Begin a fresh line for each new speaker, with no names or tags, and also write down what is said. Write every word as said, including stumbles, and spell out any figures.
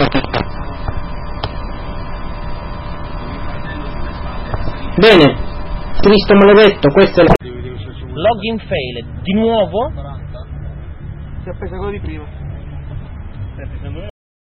Bene, Cristo maledetto, questo è la...
Login failed, di nuovo?
Si è appesa quello di prima.